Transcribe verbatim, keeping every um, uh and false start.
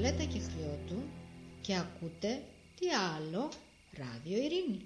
Νικολέτα Κεχριώτου και ακούτε τι άλλο Ράδιο Ειρήνη.